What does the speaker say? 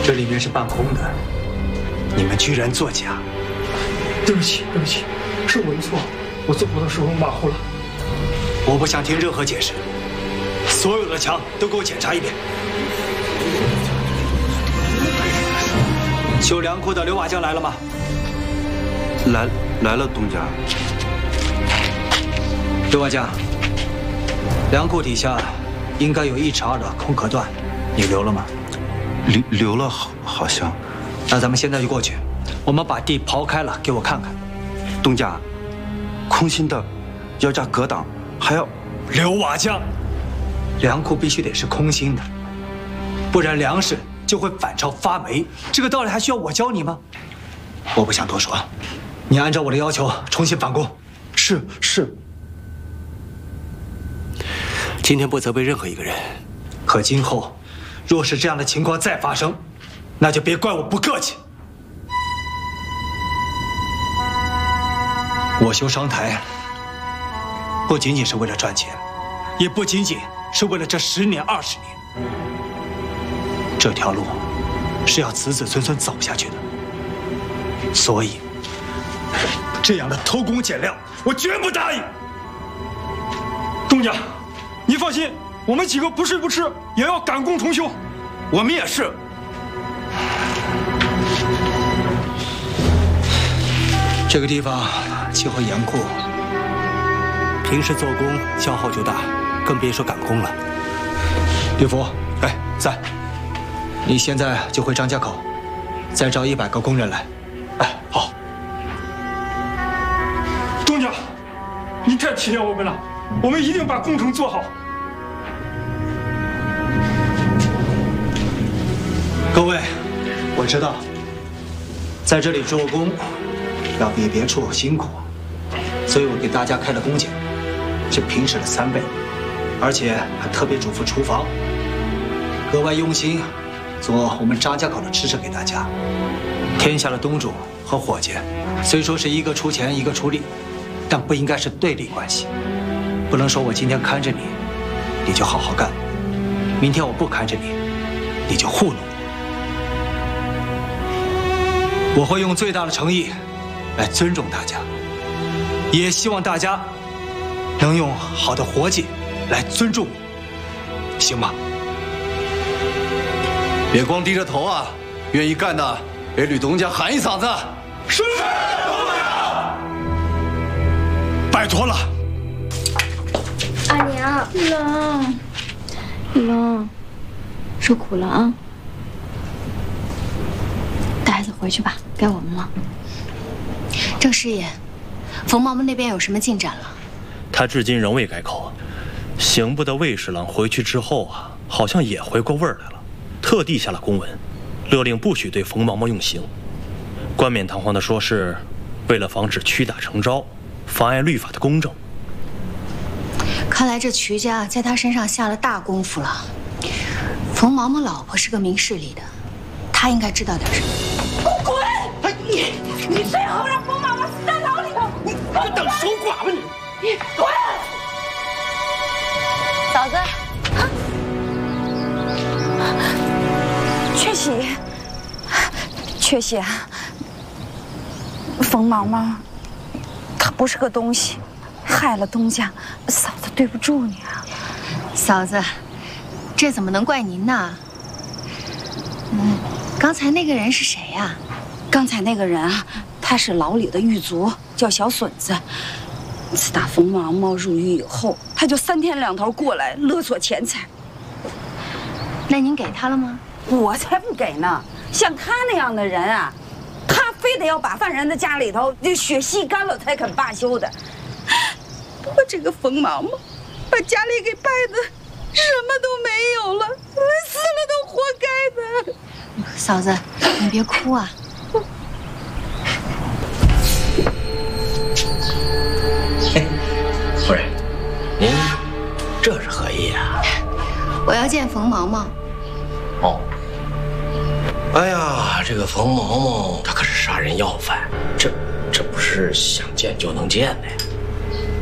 这里面是半空的，你们居然作假！ 对不起，对不起，是我的错，我做活的时候马虎了。 我不想听任何解释，所有的墙都给我检查一遍。修粮库的刘瓦匠来了吗？ 来了，东家。 刘瓦匠，粮库底下应该有1尺2的空壳段，你留了吗？ 留了，好像。 那咱们现在就过去，我们把地刨开了，给我看看。 东家，空心的，要加隔挡，还要。 刘瓦匠，粮库必须得是空心的，不然粮食就会反潮发霉。这个道理还需要我教你吗？我不想多说，你按照我的要求重新返工。 是。 今天不责备任何一个人， 可今后若是这样的情况再发生，那就别怪我不客气。我修商台，不仅仅是为了赚钱，也不仅仅是为了这10年20年。这条路是要子子孙孙走下去的，所以这样的偷工减料，我绝不答应。 东家，你放心，我们几个不睡不吃，也要赶工重修。 我们也是。 这个地方气候严酷， 平时做工消耗就大，更别说赶工了。 岳福， 哎，在。 你现在就回张家口，再招100个工人来。 哎，好。 东家，你太体谅我们了，我们一定把工程做好。 各位，我知道，在这里做工要比别处辛苦，所以我给大家开的工钱是平时的3倍，而且还特别嘱咐厨房格外用心做我们张家口的吃食给大家。天下的东主和伙计虽说是一个出钱一个出力，但不应该是对立关系。不能说我今天看着你，你就好好干；明天我不看着你，你就糊弄我。我会用最大的诚意来尊重大家，也希望大家能用好的活计来尊重我，行吗？ 别光低着头啊！愿意干的，给吕东家喊一嗓子。 是，董事长。拜托了。 阿娘，冷，受苦了啊！带孩子回去吧，该我们了。 郑师爷，冯嬷嬷那边有什么进展了？ 他至今仍未改口。刑部的卫侍郎回去之后啊，好像也回过味儿来了，特地下了公文，勒令不许对冯嬷嬷用刑。冠冕堂皇地说是为了防止屈打成招，妨碍律法的公正。 看来这瞿家在他身上下了大功夫了。冯嬷嬷老婆是个明事理的，他应该知道点什么。 滚！哎，你最好让冯嬷嬷死在牢里头！你等守寡吧你！ 你滚！ 嫂子， 缺喜，冯嬷嬷，她不是个东西，害了东家，嫂子对不住你啊。 嫂子，这怎么能怪您呢？刚才那个人是谁呀？ 刚才那个人啊，他是牢里的狱卒，叫小笋子。自打冯嬷嬷入狱以后，他就3天2头过来勒索钱财。 那您给他了吗？ 我才不给呢！像他那样的人啊，他非得要把犯人的家里头这血吸干了才肯罢休的。不过这个冯嬷嬷把家里给败得什么都没有了，死了都活该的。 嫂子，你别哭啊。 夫人，您这是何意啊？ 我要见冯嬷嬷。 哦。哎呀，这个冯嬷嬷她可是杀人要犯，这不是想见就能见的呀。